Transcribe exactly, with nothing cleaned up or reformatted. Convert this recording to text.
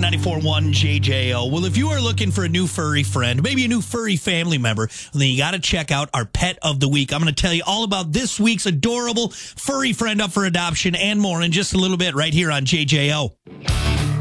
ninety-four point one J J O. Well, if you are looking for a new furry friend, maybe a new furry family member, then you got to check out our Pet of the Week. I'm going to tell you all about this week's adorable furry friend up for adoption and more in just a little bit right here on J J O.